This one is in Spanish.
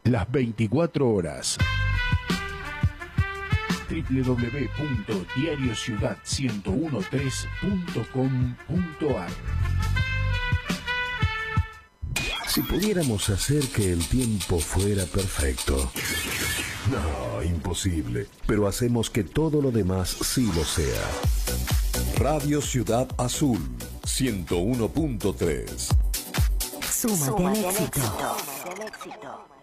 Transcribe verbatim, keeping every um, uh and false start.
las veinticuatro horas. doble u doble u doble u punto diario ciudad uno ciento trece punto com punto ar. Si pudiéramos hacer que el tiempo fuera perfecto. No, imposible. Pero hacemos que todo lo demás sí lo sea. Radio Ciudad Azul, ciento uno punto tres. Súmate al éxito.